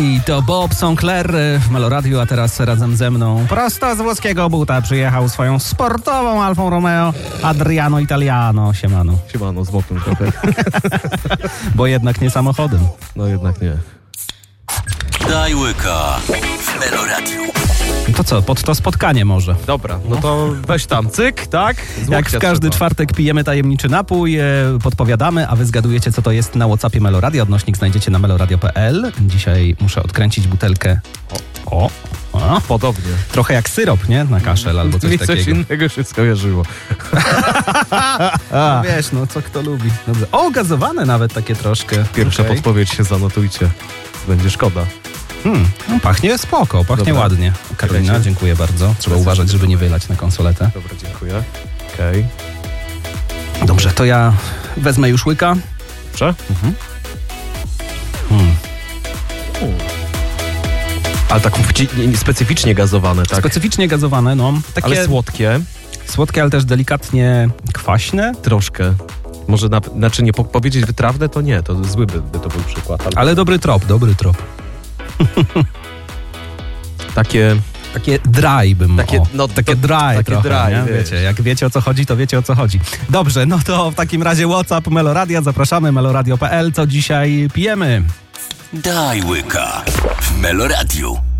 I to Bob Sinclair w Meloradiu, a teraz razem ze mną prosto z włoskiego buta przyjechał swoją sportową Alfą Romeo Adriano Italiano. Siemano. Siemano, z motem trochę. Bo jednak nie samochodem. No jednak nie. Daj łyka w Meloradiu. To co, pod to spotkanie może? Dobra, no to weź tam cyk, tak? Jak w każdy czwartek pijemy tajemniczy napój, podpowiadamy, a wy zgadujecie, co to jest na WhatsAppie Meloradia. Odnośnik znajdziecie na meloradio.pl. Dzisiaj muszę odkręcić butelkę. O. Podobnie. Trochę jak syrop, nie? Na kaszel albo coś takiego. Coś innego się skojarzyło. No wiesz, no co kto lubi. Dobrze. O, gazowane nawet takie troszkę. Pierwsza Okej. podpowiedź się zanotujcie. Będzie szkoda. No, pachnie spoko, pachnie Dobra. ładnie. Karolina, Czekajcie. dziękuję bardzo. Trzeba uważać, żeby nie wylać na konsoletę. Dobra, dziękuję. Okej. Dobrze, to ja wezmę już łyka. Dobrze? Ale tak specyficznie gazowane, tak? Specyficznie gazowane, no. Takie Ale słodkie. słodkie, ale też delikatnie kwaśne. Troszkę. Może, znaczy nie powiedzieć wytrawne, to nie. To zły by to był przykład. Ale dobry trop. Takie... Takie dry bym Takie, takie dry takie trochę, dry, nie? wiesz. Wiecie, jak wiecie o co chodzi, to wiecie o co chodzi. Dobrze, no to w takim razie WhatsApp Meloradia, zapraszamy meloradio.pl. Co dzisiaj pijemy? Daj łyka w Meloradiu.